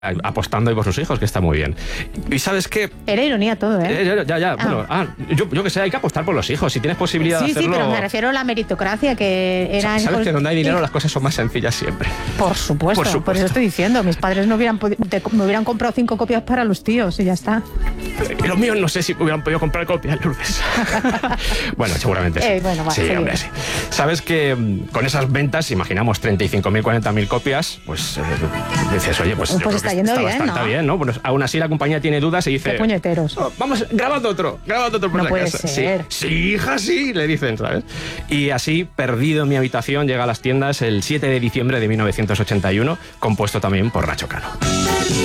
apostando ahí por sus hijos, que está muy bien. Y ¿sabes qué? Era ironía todo, ¿eh? Ya. Bueno, yo que sé, hay que apostar por los hijos. Si tienes posibilidad de hacerlo... Sí, pero me refiero a la meritocracia, que era... ¿Sabes que donde hay dinero las cosas son más sencillas siempre? Por supuesto. Por eso estoy diciendo. Mis padres me hubieran comprado 5 copias para los tíos y ya está. Y los míos no sé si hubieran podido comprar copias, Lourdes. Bueno, seguramente sí. Bueno, vale, sí, hombre, sí. Sabes que con esas ventas, imaginamos 35.000, 40.000 copias, pues dices, oye, pues está yendo bien, bastante bien, ¿no? Bueno, aún así la compañía tiene dudas y dice... ¡Qué puñeteros! Oh, vamos, grabad otro por no la puede casa. ser. Sí, hija, sí, le dicen, ¿sabes? Y así, Perdido en mi habitación, llega a las tiendas el 7 de diciembre de 1981, compuesto también por Nacho Cano.